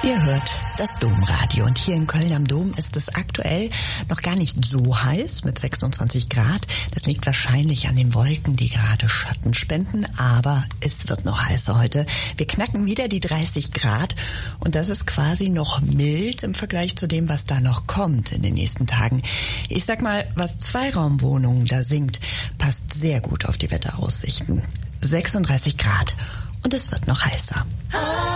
Ihr hört das Domradio und hier in Köln am Dom ist es aktuell noch gar nicht so heiß mit 26 Grad. Das liegt wahrscheinlich an den Wolken, die gerade Schatten spenden, aber es wird noch heißer heute. Wir knacken wieder die 30 Grad und das ist quasi noch mild im Vergleich zu dem, was da noch kommt in den nächsten Tagen. Ich sag mal, was Zweiraumwohnungen da singt, passt sehr gut auf die Wetteraussichten. 36 Grad und es wird noch heißer.